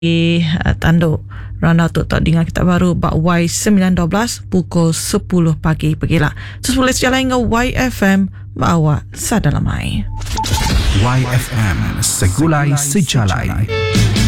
tanduk Rana untuk tak dengar kitab baru Bak Y 912 pukul 10 pagi. Pergilah terus boleh sejalan dengan YFM bawa sadalamai. YFM Segulai Sejalai.